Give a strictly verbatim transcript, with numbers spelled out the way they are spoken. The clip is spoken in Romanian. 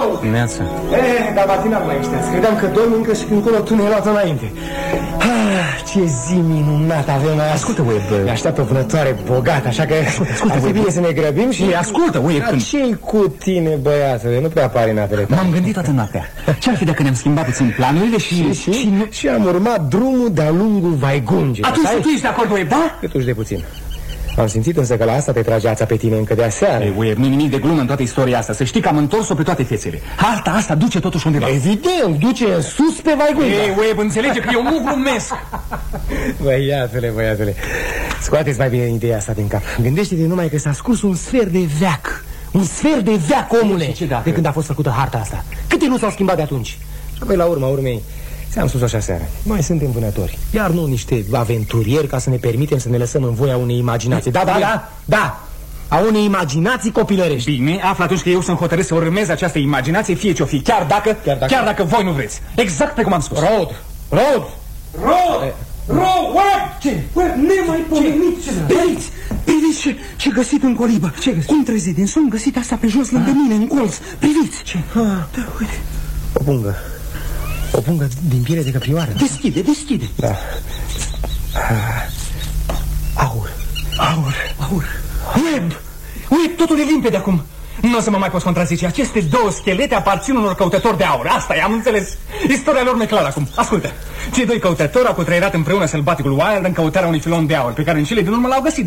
Alo! Neața. Eh, dar matinal mai ăștia. Credeam că dorm încă și încolo tu ne-ai luat înainte. Ah, ce zi minunată avem azi. Ascultă, Webb. Ne așteaptă o vânătoare bogată, așa că ascultă, ar fi bine să ne grăbim și... E, ascultă, Webb, când... Ce-i cu tine, băiatule? Nu prea apare în apele tale. M-am gândit toată noaptea. Ce-ar fi dacă ne-am schimbat puțin planurile și... Și, și, și, nu... și am urmat drumul de-a lungul Vaigungei. Atunci tu ești de acord, Webb, da? Câtuși de puțin. Am simțit însă că la asta te trage ața pe tine încă de aseară. Ei, Webb, nu-i nimic de glumă în toată istoria asta. Să știi că am întors-o pe toate fețele. Harta asta duce totuși undeva. Evident, duce în sus pe Vaigunga. Ei, Webb, înțelege că eu nu glumesc. Băiatule, băiatule, scoateți mai bine ideea asta din cap. Gândește-te numai că s-a scurs un sfert de veac. Un sfert de veac, omule, de când a fost făcută harta asta. Câte nu s-au schimbat de atunci? Și apoi la urma urmei, ți-am spus așa seara, noi suntem vânători, iar nu niște aventurieri ca să ne permitem să ne lăsăm în voia unei imaginații. Da, da, da, da, a unei imaginații copilărești. Bine, află atunci că eu sunt hotărât să urmez această imaginație, fie ce-o fi, chiar dacă, chiar dacă, chiar dacă voi nu vreți. Exact pe cum am spus. Rod, Rod, Rod, Rod, Webb! Ce? Webb, nemaipomenit! Priviți, priviți ce, ce găsit în colibă. Ce găsit? Cum trezit din somn, găsit asta pe jos lângă mine, în colț. Priviți! Ce? Da, uite. O pungă. O pungă din piele de căprioară. Deschide, deschide. Da. Aur. Aur. Aur. Webb! Webb, totul e limpede acum. Nu o să mă mai poți contrazice. Aceste două schelete aparțin unor căutători de aur. Asta e, am înțeles. Istoria lor mi-e clară acum. Ascultă. Cei doi căutători au cutreierat împreună sălbaticul Wild în căutarea unui filon de aur, pe care în cele din urmă l-au găsit.